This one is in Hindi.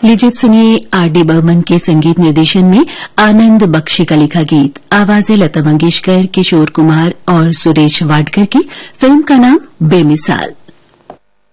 लीजिए सुनिए R.D. बर्मन के संगीत निर्देशन में आनंद बख्शी का लिखा गीत। आवाजें लता मंगेशकर, किशोर कुमार और सुरेश वाडकर की। फिल्म का नाम बेमिसाल।